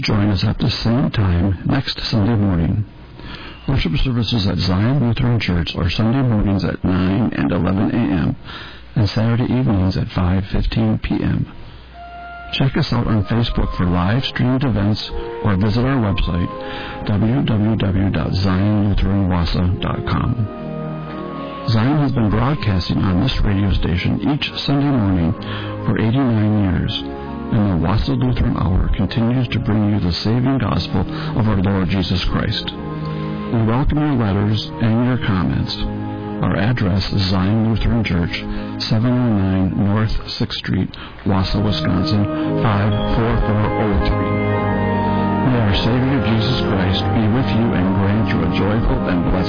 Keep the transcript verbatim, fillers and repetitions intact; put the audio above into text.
join us at the same time next Sunday morning. Worship services at Zion Lutheran Church are Sunday mornings at nine and eleven a.m. and Saturday evenings at five fifteen p.m. Check us out on Facebook for live streamed events or visit our website, w w w dot zion lutheran wassa dot com. Zion has been broadcasting on this radio station each Sunday morning for eighty-nine years, and the Wassa Lutheran Hour continues to bring you the saving gospel of our Lord Jesus Christ. We welcome your letters and your comments. Our address is Zion Lutheran Church, seven oh nine North sixth Street, Wassa, Wisconsin, five four four oh three. May our Savior Jesus Christ be with you and grant you a joyful and blessed